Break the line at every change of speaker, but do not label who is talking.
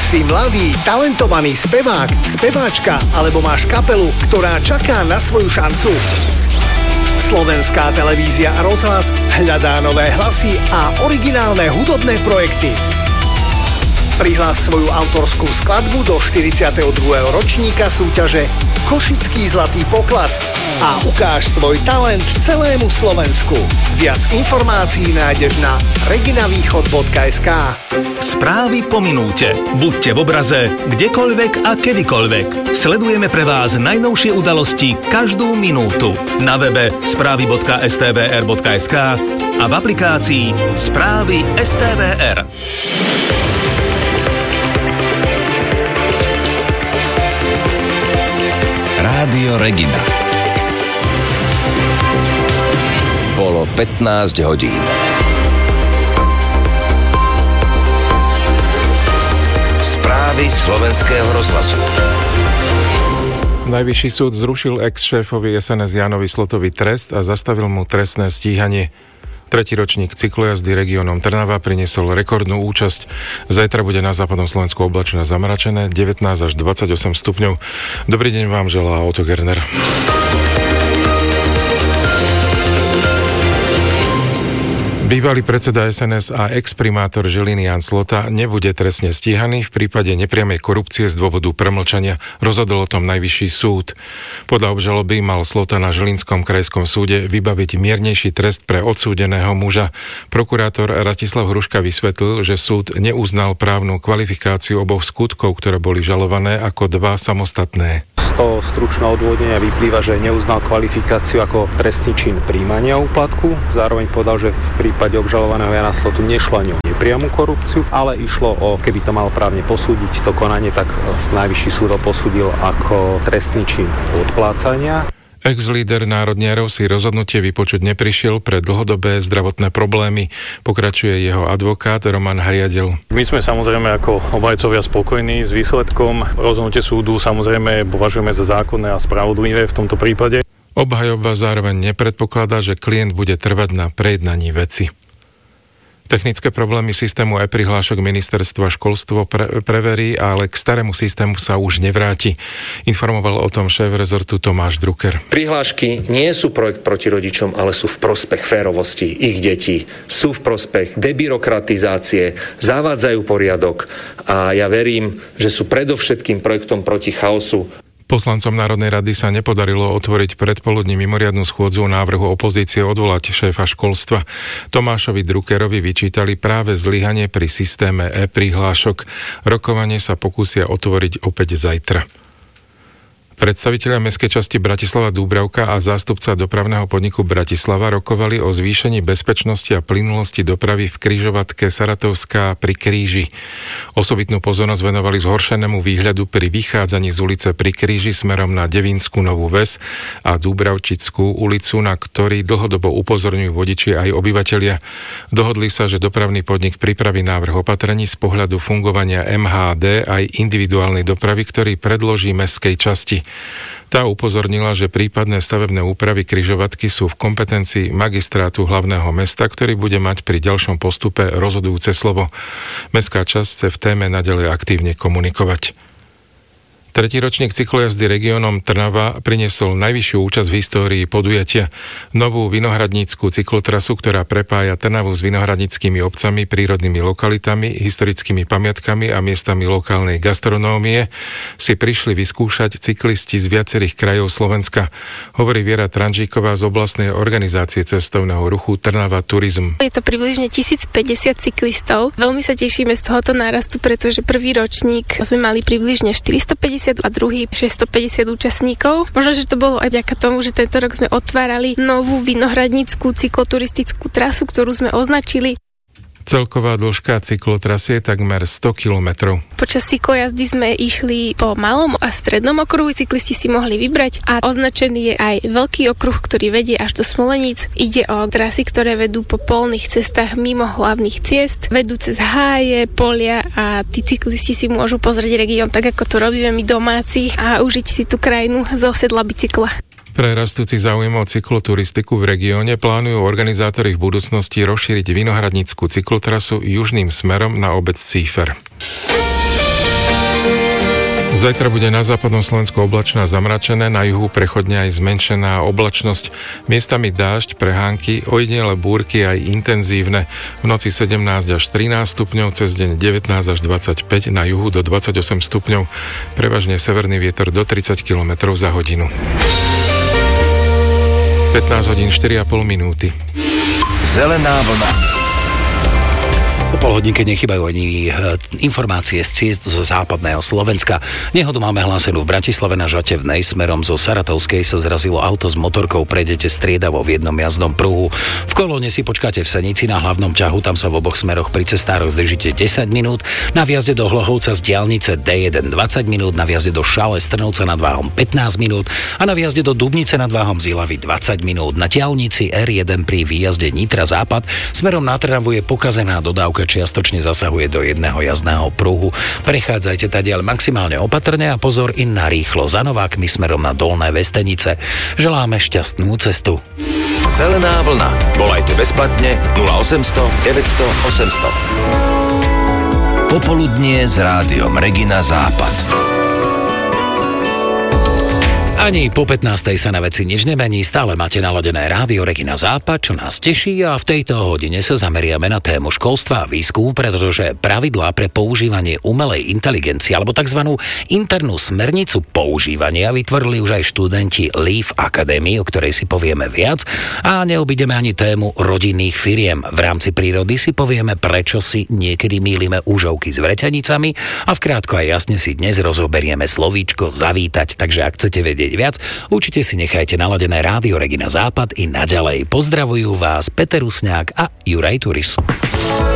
Si mladý, talentovaný spevák, speváčka alebo máš kapelu, ktorá čaká na svoju šancu? Slovenská televízia a rozhlas hľadá nové hlasy a originálne hudobné projekty. Prihlás svoju autorskú skladbu do 42. ročníka súťaže Košický zlatý poklad a ukáž svoj talent celému Slovensku. Viac informácií nájdeš na reginavýchod.sk.
Správy po minúte. Buďte v obraze, kdekoľvek a kedykoľvek. Sledujeme pre vás najnovšie udalosti každú minútu. Na webe správy.stvr.sk a v aplikácii Správy STVR.
Rádio Regina. Bolo 15 hodín. Správy slovenského rozhlasu.
Najvyšší súd zrušil ex-šéfovi SNS Jánovi Slotovi trest a zastavil mu trestné stíhanie. Tretí ročník cyklojazdy regiónom Trnava priniesol rekordnú účasť. Zajtra bude na západnom Slovensku oblačno zamračené, 19 až 28 stupňov. Dobrý deň vám želá Otto Gerner. Bývalý predseda SNS a ex-primátor Žiliny Ján Slota nebude trestne stíhaný v prípade nepriamej korupcie z dôvodu premlčania. Rozhodol o tom Najvyšší súd. Podľa obžaloby mal Slota na Žilinskom krajskom súde vybaviť miernejší trest pre odsúdeného muža. Prokurátor Ratislav Hruška vysvetlil, že súd neuznal právnu kvalifikáciu oboch skutkov, ktoré boli žalované, ako dva samostatné.
Z toho stručného odôvodnenia vyplýva, že neuznal kvalifikáciu ako trestný čin prijímania úplatku. Zároveň povedal, že v prípade obžalovaného Jana Slotu nešlo ani o nepriamu korupciu, ale išlo o, keby to mal právne posúdiť to konanie, tak Najvyšší súd ho posúdil ako trestný čin odplácania.
Ex-líder národniarov si rozhodnutie vypočuť neprišiel pre dlhodobé zdravotné problémy. Pokračuje jeho advokát Roman Hriadel.
My sme samozrejme ako obhajcovia spokojní s výsledkom. Rozhodnutie súdu samozrejme považujeme za zákonné a spravodlivé v tomto prípade.
Obhajoba zároveň nepredpokladá, že klient bude trvať na prejednaní veci. Technické problémy systému e-prihlášok ministerstva školstvo preverí, ale k starému systému sa už nevráti. Informoval o tom šéf rezortu Tomáš Drucker.
Prihlášky nie sú projekt proti rodičom, ale sú v prospech férovosti ich detí. Sú v prospech debyrokratizácie, zavádzajú poriadok a ja verím, že sú predovšetkým projektom proti chaosu.
Poslancom Národnej rady sa nepodarilo otvoriť predpoludní mimoriadnu schôdzu o návrhu opozície odvolať šéfa školstva. Tomášovi Druckerovi vyčítali práve zlyhanie pri systéme e-prihlášok. Rokovanie sa pokúsia otvoriť opäť zajtra. Predstavitelia mestskej časti Bratislava Dúbravka a zástupca dopravného podniku Bratislava rokovali o zvýšení bezpečnosti a plynulosti dopravy v križovatke Saratovská pri Kríži. Osobitnú pozornosť venovali zhoršenému výhľadu pri vychádzaní z ulice pri Kríži smerom na Devínskú Novú Ves a Dúbravčickú ulicu, na ktorý dlhodobo upozorňujú vodiči aj obyvatelia. Dohodli sa, že dopravný podnik pripraví návrh opatrení z pohľadu fungovania MHD aj individuálnej dopravy, ktorý predloží mestskej časti. Tá upozornila, že prípadné stavebné úpravy križovatky sú v kompetencii magistrátu hlavného mesta, ktorý bude mať pri ďalšom postupe rozhodujúce slovo. Mestská časť chce v téme naďalej aktívne komunikovať. Tretí ročník cyklojazdy regiónom Trnava priniesol najvyššiu účasť v histórii podujatia. Novú vinohradnícku cyklotrasu, ktorá prepája Trnavu s vinohradníckymi obcami, prírodnými lokalitami, historickými pamiatkami a miestami lokálnej gastronómie, si prišli vyskúšať cyklisti z viacerých krajov Slovenska. Hovorí Viera Tranžíková z oblastnej organizácie cestovného ruchu Trnava Turizm.
Je to približne 1050 cyklistov. Veľmi sa tešíme z tohoto nárastu, pretože prvý ročník sme mali približne 450 a druhý 650 účastníkov. Možno, že to bolo aj vďaka tomu, že tento rok sme otvárali novú vinohradnícku cykloturistickú trasu, ktorú sme označili.
Celková dĺžka cyklotrasy je takmer 100 kilometrov.
Počas cyklojazdy sme išli po malom a strednom okruhu, cyklisti si mohli vybrať a označený je aj veľký okruh, ktorý vedie až do Smoleníc. Ide o trasy, ktoré vedú po polných cestách mimo hlavných ciest, vedú cez háje, polia a tí cyklisti si môžu pozrieť región tak, ako to robíme my domáci a užiť si tú krajinu zo sedla bicykla.
Pre rastúci záujem o cykloturistiku v regióne plánujú organizátori v budúcnosti rozšíriť vinohradnícku cyklotrasu južným smerom na obec Cífer. Zajtra bude na západnom Slovensku oblačno a zamračené, na juhu prechodne aj zmenšená oblačnosť. Miestami dážď, prehánky, ojedinele búrky aj intenzívne. V noci 17 až 13 stupňov, cez deň 19 až 25, na juhu do 28 stupňov. Prevažne severný vietor do 30 km za hodinu. 15 hodín 4,5 minúty.
Zelená vlna.
Po polhodinke nechybajú ani informácie z ciest zo západného Slovenska. Nehodu máme hlásenú v Bratislave na Žate v Nej. Smerom zo Saratovskej sa zrazilo auto s motorkou, prejdete striedavo v jednom jazdnom pruhu. V Kolóne si počkáte v Senici na hlavnom ťahu, tam sa v oboch smeroch pri cestároch zdržíte 10 minút. Na vjazde do Hlohovca z diaľnice D1 20 minút, na vjazde do Šale z Trnovca nad Váhom 15 minút a na vjazde do Dubnice nad Váhom z Ilavy 20 minút. Na diaľnici R1 pri výjazde Nitra Západ smerom na Trnavu je pokazená dodávka, čiastočne zasahuje do jedného jazdného pruhu. Prechádzajte tadiaľ maximálne opatrne a pozor i na rýchlo za Novákmi smerom na Dolné Vestenice. Želáme šťastnú cestu.
Zelená vlna. Volajte bezplatne 0800 900 800. Popoludnie s rádiom Regina Západ.
Ani po 15. sa na veci nič nemení, stále máte naladené rádio Regina Západ, čo nás teší, a v tejto hodine sa zameriame na tému školstva a výskum, pretože pravidlá pre používanie umelej inteligencie alebo tzv. Internú smernicu používania vytvorili už aj študenti Leaf Academy, o ktorej si povieme viac, a neobídeme ani tému rodinných firiem. V rámci prírody si povieme, prečo si niekedy mýlime úžovky s vretenicami a vkrátko aj jasne si dnes rozoberieme slovíčko zavítať, takže ak chcete vedieť viac, určite si nechajte naladené rádio Regina Západ i naďalej. Pozdravujú vás Peter Rusňák a Juraj Turis.